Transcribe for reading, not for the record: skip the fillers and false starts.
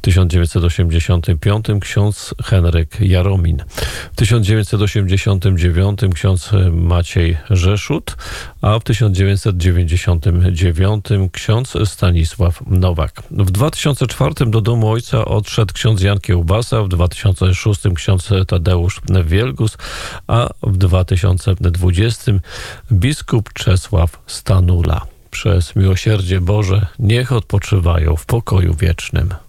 1985 ksiądz Henryk Jaromin. W 1989 ksiądz Maciej Rzeszut, a w 1999 ksiądz Stanisław Nowak. W 2004 do domu ojca odszedł ksiądz Jan Kiełbasa, w 2006 ksiądz Tadeusz Wielgus, a w 2020 biskup Czesław Stanula. Przez miłosierdzie Boże niech odpoczywają w pokoju wiecznym.